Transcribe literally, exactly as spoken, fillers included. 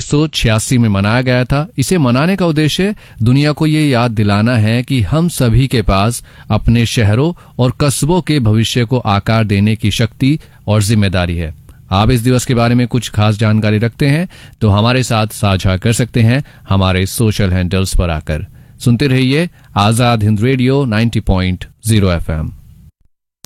सौ छियासी में मनाया गया था। इसे मनाने का उद्देश्य दुनिया को ये याद दिलाना है कि हम सभी के पास अपने शहरों और कस्बों के भविष्य को आकार देने की शक्ति और जिम्मेदारी है। आप इस दिवस के बारे में कुछ खास जानकारी रखते हैं तो हमारे साथ साझा कर सकते हैं हमारे सोशल हैंडल्स पर आकर। सुनते रहिए आजाद हिंद रेडियो नब्बे पॉइंट ज़ीरो एफ एम।